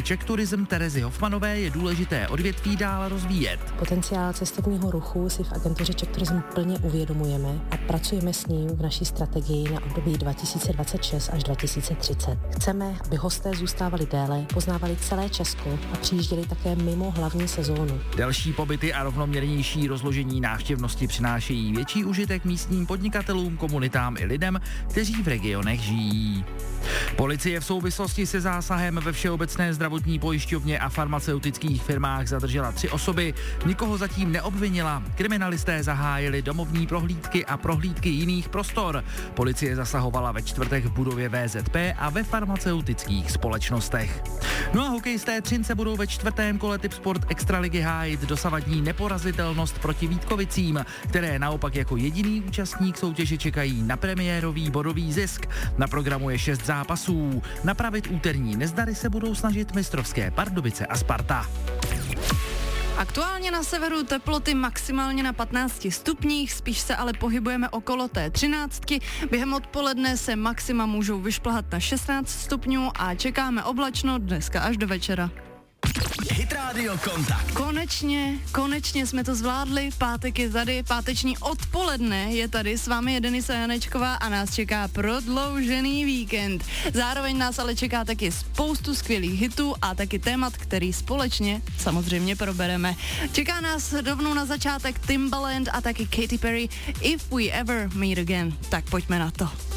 Czech Tourism Terezy Hofmanové je důležité odvětví dál rozvíjet. Potenciál cestovního ruchu si v agentuře Czech Tourism plně uvědomujeme a pracujeme s ním v naší strategii na období 2026 až 2030. Chceme, aby hosté zůstávali déle, poznávali celé Česko a přijížděli také mimo hlavní sezónu. Delší pobyty a rovnoměrnější rozložení návštěvnosti přinášejí větší užitek místním podnikatelům, komunitám i lidem, kteří v regionech žijí. Policie v souvislosti se zásahem ve Všeobecné zdravotní pojišťovně a farmaceutických firmách zadržela 3 osoby, nikoho zatím neobvinila. Kriminalisté zahájili domovní prohlídky a prohlídky jiných prostor. Policie zasahovala ve čtvrtek v budově VZP a ve farmaceutických společnostech. No a hokejisté Třince budou ve 4. kole Tipsport Extraligy hájit dosavadní neporazitelnost proti Vítkovicím, které naopak jako jediný účastník soutěže čekají na premiérový bodový zisk. Na programu je 6 zápasů. Napravit úterní nezdary se budou snažit mistrovské Pardubice a Sparta. Aktuálně na severu teploty maximálně na 15 stupních, spíš se ale pohybujeme okolo té 13. Během odpoledne se maxima můžou vyšplhat na 16 stupňů a čekáme oblačno dneska až do večera. Hit Radio Kontakt. Konečně jsme to zvládli, pátek je tady, páteční odpoledne je tady, s vámi je Denisa Janečková a nás čeká prodloužený víkend. Zároveň nás ale čeká taky spoustu skvělých hitů a taky témat, který společně samozřejmě probereme. Čeká nás rovnou na začátek Timbaland a taky Katy Perry If We Ever Meet Again. Tak pojďme na to.